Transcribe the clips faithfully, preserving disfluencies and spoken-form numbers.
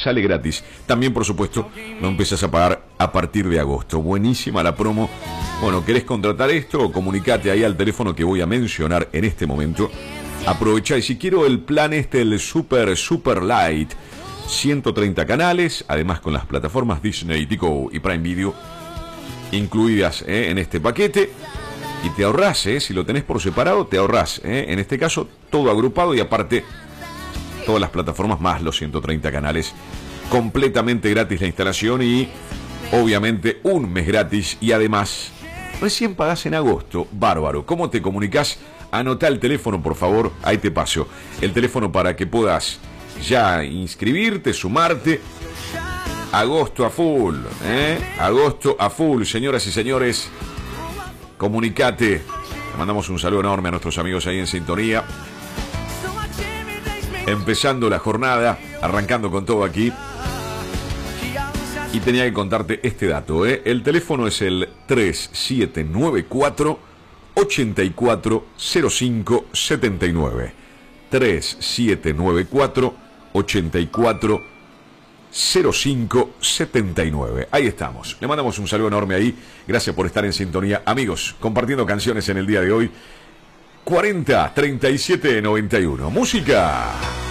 sale gratis. También, por supuesto, lo empiezas a pagar a partir de agosto. Buenísima la promo. Bueno, ¿querés contratar esto? Comunicate ahí al teléfono que voy a mencionar en este momento. Aprovecha, y si quiero el plan este, el Super Super Light, ciento treinta canales, además con las plataformas Disney, Tico y Prime Video incluidas eh, en este paquete. Y te ahorrás, eh, si lo tenés por separado, te ahorrás, eh, en este caso, todo agrupado y aparte todas las plataformas más los ciento treinta canales. Completamente gratis la instalación y obviamente un mes gratis. Y además, recién pagás en agosto. Bárbaro. ¿Cómo te comunicás? Anotá el teléfono, por favor. Ahí te paso el teléfono para que puedas ya inscribirte, sumarte. Agosto a full, ¿eh? Agosto a full, señoras y señores. Comunicate. Le mandamos un saludo enorme a nuestros amigos ahí en sintonía. Empezando la jornada, arrancando con todo aquí. Y tenía que contarte este dato, ¿eh? El teléfono es el tres siete nueve cuatro, ocho cuatro cero cinco siete nueve. tres siete nueve cuatro, ocho cuatro cero cinco siete nueve. Ahí estamos. Le mandamos un saludo enorme ahí. Gracias por estar en sintonía. Amigos, compartiendo canciones en el día de hoy. cuarenta, treinta y siete, noventa y uno. Música.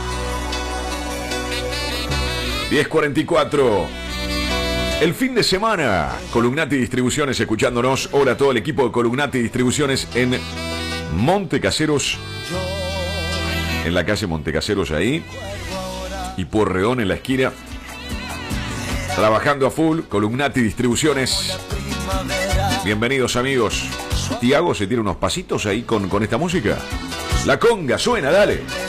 diez cuarenta y cuatro. El fin de semana. Columnati Distribuciones escuchándonos. Hola a todo el equipo de Columnati Distribuciones en Montecaseros. En la calle Montecaseros ahí. Y Pueyrredón en la esquina. Trabajando a full. Columnati Distribuciones. Bienvenidos, amigos. Tiago se tira unos pasitos ahí con, con esta música. La conga suena, dale.